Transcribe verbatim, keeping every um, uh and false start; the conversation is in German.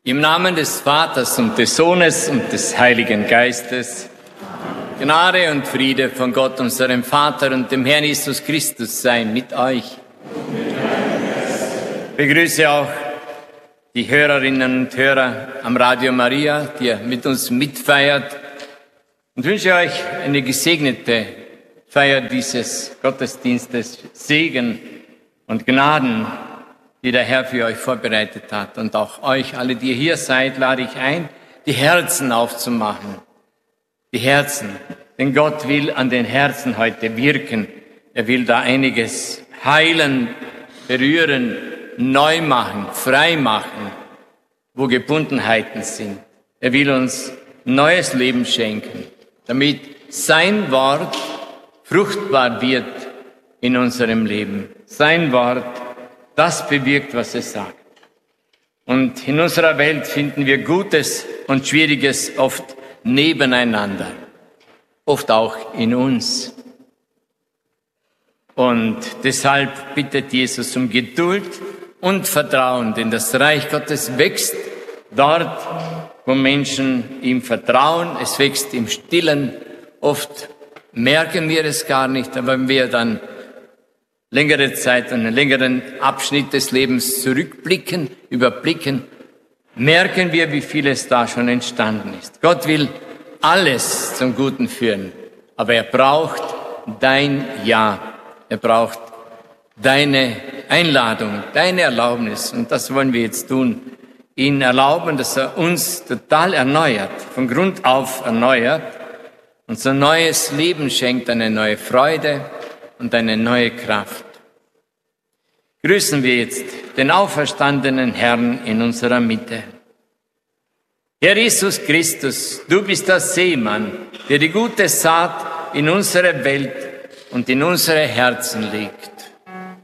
Im Namen des Vaters und des Sohnes und des Heiligen Geistes, Gnade und Friede von Gott, unserem Vater und dem Herrn Jesus Christus sei mit euch. Ich begrüße auch die Hörerinnen und Hörer am Radio Maria, die ihr mit uns mitfeiert, und wünsche euch eine gesegnete Feier dieses Gottesdienstes, Segen und Gnaden, die der Herr für euch vorbereitet hat. Und auch euch, alle, die ihr hier seid, lade ich ein, die Herzen aufzumachen. Die Herzen. Denn Gott will an den Herzen heute wirken. Er will da einiges heilen, berühren, neu machen, frei machen, wo Gebundenheiten sind. Er will uns neues Leben schenken, damit sein Wort fruchtbar wird in unserem Leben. Sein Wort, das bewirkt, was es sagt. Und in unserer Welt finden wir Gutes und Schwieriges oft nebeneinander, oft auch in uns. Und deshalb bittet Jesus um Geduld und Vertrauen, denn das Reich Gottes wächst dort, wo Menschen ihm vertrauen. Es wächst im Stillen. Oft merken wir es gar nicht, aber wenn wir dann längere Zeit, einen längeren Abschnitt des Lebens zurückblicken, überblicken, merken wir, wie vieles da schon entstanden ist. Gott will alles zum Guten führen, aber er braucht dein Ja. Er braucht deine Einladung, deine Erlaubnis. Und das wollen wir jetzt tun. Ihn erlauben, dass er uns total erneuert, von Grund auf erneuert, uns ein neues Leben schenkt, eine neue Freude und eine neue Kraft. Grüßen wir jetzt den auferstandenen Herrn in unserer Mitte. Herr Jesus Christus, du bist der Seemann, der die gute Saat in unsere Welt und in unsere Herzen legt.